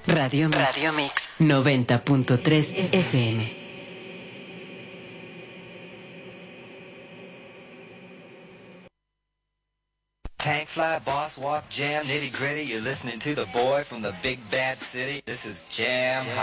Radio Mix 90.3 FM. Tank fly, boss walk, jam, nitty gritty. You're listening to the boy from the big bad city. This is Jam.